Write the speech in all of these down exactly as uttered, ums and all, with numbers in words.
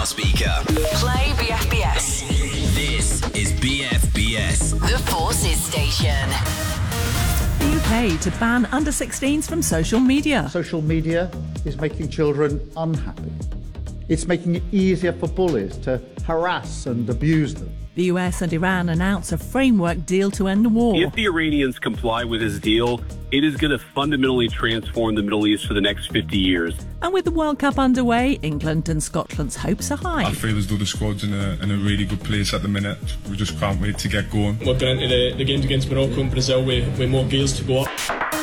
speaker. Play B F B S. This is B F B S. The Forces Station. The U K to ban under sixteens from social media. Social media is making children unhappy. It's making it easier for bullies to harass and abuse them. The U S and Iran announce a framework deal to end the war. If the Iranians comply with this deal, it is going to fundamentally transform the Middle East for the next fifty years. And with the World Cup underway, England and Scotland's hopes are high. I feel as though the squad's in a, in a really good place at the minute. We just can't wait to get going. We're going into the, the games against Morocco and Brazil with, with more gears to go up.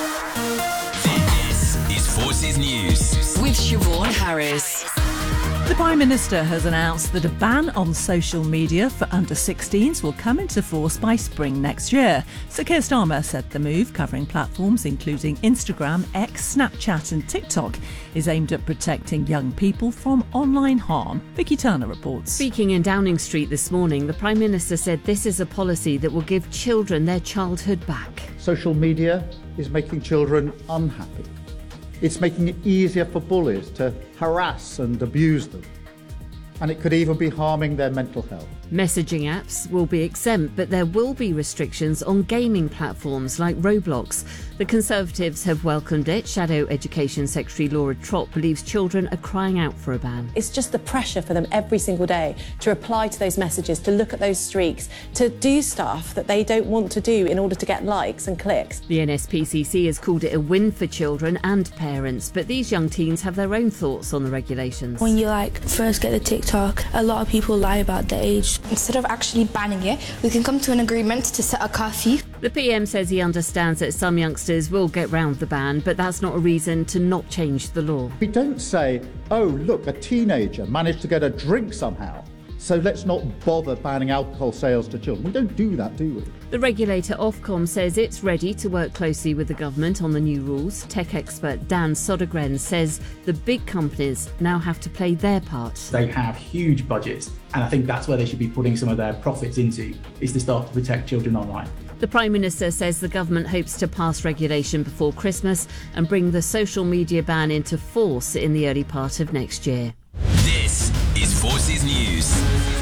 This is Forces News. With Siobhan Harris. The Prime Minister has announced that a ban on social media for under sixteens will come into force by spring next year. Sir Keir Starmer said the move, covering platforms including Instagram, X, Snapchat and TikTok, is aimed at protecting young people from online harm. Vicky Turner reports. Speaking in Downing Street this morning, the Prime Minister said this is a policy that will give children their childhood back. Social media is making children unhappy. It's making it easier for bullies to harass and abuse them. And it could even be harming their mental health. Messaging apps will be exempt, but there will be restrictions on gaming platforms like Roblox. The Conservatives have welcomed it. Shadow Education Secretary Laura Trott believes children are crying out for a ban. It's just the pressure for them every single day to reply to those messages, to look at those streaks, to do stuff that they don't want to do in order to get likes and clicks. The N S P C C has called it a win for children and parents, but these young teens have their own thoughts on the regulations. When you like first get the TikTok, a lot of people lie about the age. Instead of actually banning it, we can come to an agreement to set a curfew. The P M says he understands that some youngsters will get round the ban, but that's not a reason to not change the law. We don't say, oh, look, a teenager managed to get a drink somehow, so let's not bother banning alcohol sales to children. We don't do that, do we? The regulator Ofcom says it's ready to work closely with the government on the new rules. Tech expert Dan Sodergren says the big companies now have to play their part. They have huge budgets, and I think that's where they should be putting some of their profits into, is to start to protect children online. The Prime Minister says the government hopes to pass regulation before Christmas and bring the social media ban into force in the early part of next year. This is Forces News.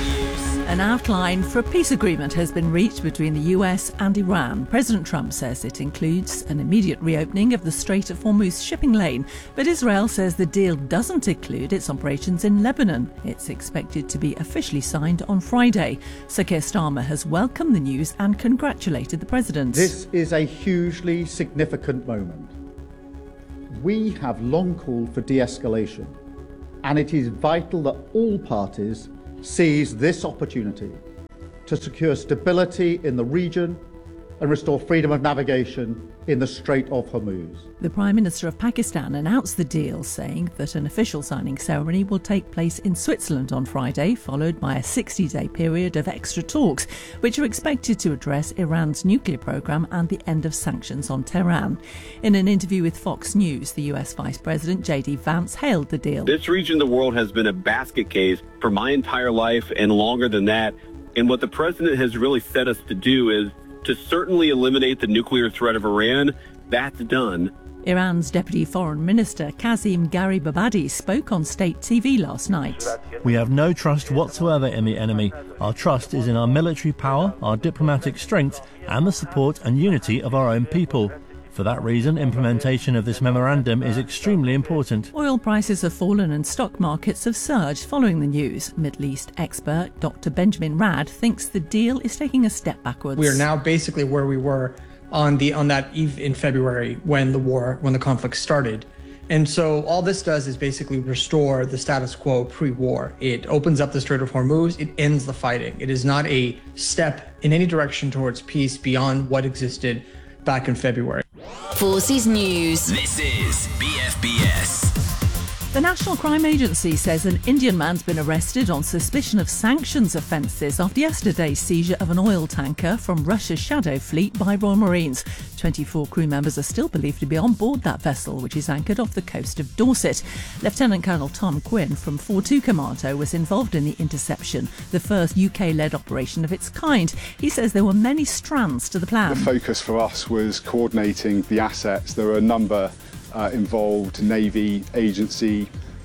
An outline for a peace agreement has been reached between the U S and Iran. President Trump says it includes an immediate reopening of the Strait of Hormuz shipping lane, but Israel says the deal doesn't include its operations in Lebanon. It's expected to be officially signed on Friday. Sir Keir Starmer has welcomed the news and congratulated the president. This is a hugely significant moment. We have long called for de-escalation, and it is vital that all parties seize this opportunity to secure stability in the region and restore freedom of navigation in the Strait of Hormuz. The Prime Minister of Pakistan announced the deal, saying that an official signing ceremony will take place in Switzerland on Friday, followed by a sixty-day period of extra talks, which are expected to address Iran's nuclear program and the end of sanctions on Tehran. In an interview with Fox News, the U S Vice President J D Vance hailed the deal. This region of the world has been a basket case for my entire life and longer than that. And what the president has really set us to do is to certainly eliminate the nuclear threat of Iran. That's done. Iran's Deputy Foreign Minister Kazim Garibabadi spoke on state T V last night. We have no trust whatsoever in the enemy. Our trust is in our military power, our diplomatic strength and the support and unity of our own people. For that reason, implementation of this memorandum is extremely important. Oil prices have fallen and stock markets have surged following the news. Middle East expert Doctor Benjamin Rad thinks the deal is taking a step backwards. We are now basically where we were on the on that eve in February when the war, when the conflict started. And so all this does is basically restore the status quo pre-war. It opens up the Strait of Hormuz. It ends the fighting. It is not a step in any direction towards peace beyond what existed back in February. Forces News. This is B F B S. The National Crime Agency says an Indian man's been arrested on suspicion of sanctions offences after yesterday's seizure of an oil tanker from Russia's Shadow Fleet by Royal Marines. twenty-four crew members are still believed to be on board that vessel, which is anchored off the coast of Dorset. Lieutenant Colonel Tom Quinn from four two Commando was involved in the interception, the first U K-led operation of its kind. He says there were many strands to the plan. The focus for us was coordinating the assets. There were a number Uh, involved, Navy, agency,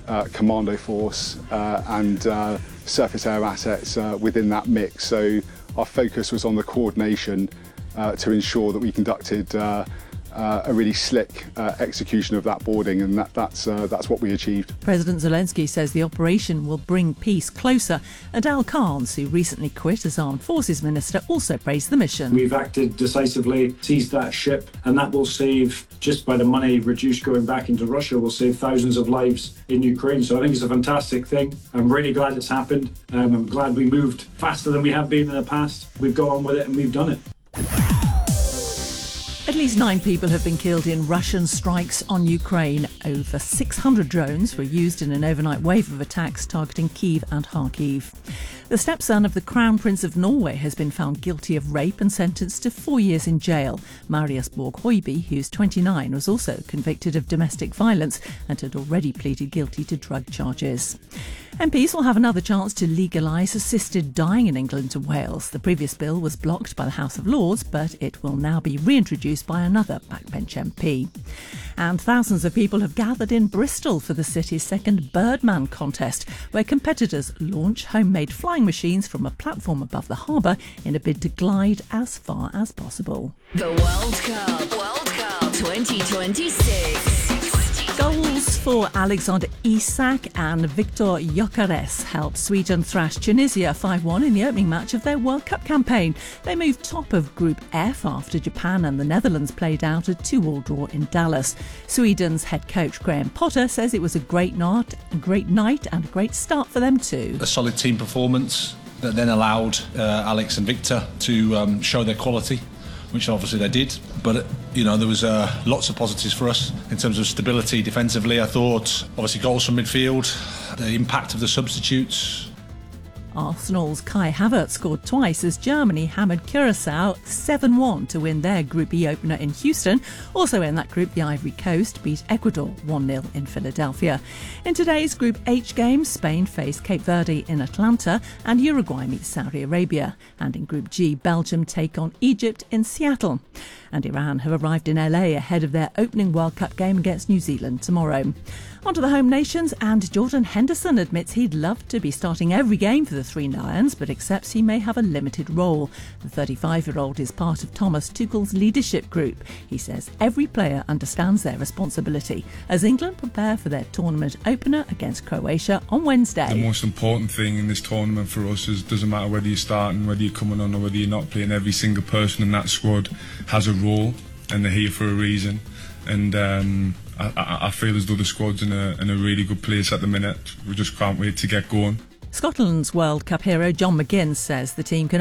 uh, commando force uh, and uh, surface air assets uh, within that mix. So our focus was on the coordination uh, to ensure that we conducted uh, uh, a really slick uh, execution of that boarding, and that, that's, uh, that's what we achieved. President Zelensky says the operation will bring peace closer, and Al Khan, who recently quit as Armed Forces Minister, also praised the mission. We've acted decisively, seized that ship, and that will save, just by the money reduced going back into Russia, will save thousands of lives in Ukraine. So I think it's a fantastic thing. I'm really glad it's happened. Um, I'm glad we moved faster than we have been in the past. We've got on with it and we've done it. At least nine people have been killed in Russian strikes on Ukraine. Over six hundred drones were used in an overnight wave of attacks targeting Kyiv and Kharkiv. The stepson of the Crown Prince of Norway has been found guilty of rape and sentenced to four years in jail. Marius Borg Høiby, who's twenty-nine, was also convicted of domestic violence and had already pleaded guilty to drug charges. M Ps will have another chance to legalise assisted dying in England and Wales. The previous bill was blocked by the House of Lords, but it will now be reintroduced by another backbench M P. And thousands of people have gathered in Bristol for the city's second Birdman contest, where competitors launch homemade flying machines from a platform above the harbour in a bid to glide as far as possible. The World Cup, World Cup twenty twenty-six. Goals for Alexander Isak and Victor Gyökeres helped Sweden thrash Tunisia five one in the opening match of their World Cup campaign. They moved top of Group F after Japan and the Netherlands played out a two all draw in Dallas. Sweden's head coach Graham Potter says it was a great night, a great night and a great start for them too. A solid team performance that then allowed uh, Alex and Victor to um, show their quality, which obviously they did. But, you know, there was uh, lots of positives for us in terms of stability defensively. I thought, obviously, goals from midfield, the impact of the substitutes. Arsenal's Kai Havertz scored twice as Germany hammered Curaçao seven one to win their Group E opener in Houston. Also in that group, the Ivory Coast beat Ecuador one nil in Philadelphia. In today's Group H games, Spain face Cape Verde in Atlanta and Uruguay meet Saudi Arabia. And in Group G, Belgium take on Egypt in Seattle. And Iran have arrived in L A ahead of their opening World Cup game against New Zealand tomorrow. On to the home nations, and Jordan Henderson admits he'd love to be starting every game for the Three Lions, but accepts he may have a limited role. The thirty-five-year-old is part of Thomas Tuchel's leadership group. He says every player understands their responsibility as England prepare for their tournament opener against Croatia on Wednesday. The most important thing in this tournament for us is it doesn't matter whether you're starting, whether you're coming on or whether you're not playing. Every single person in that squad has a role and they're here for a reason. And um, I, I, I feel as though the squad's in a, in a really good place at the minute. We just can't wait to get going. Scotland's World Cup hero John McGinn says the team can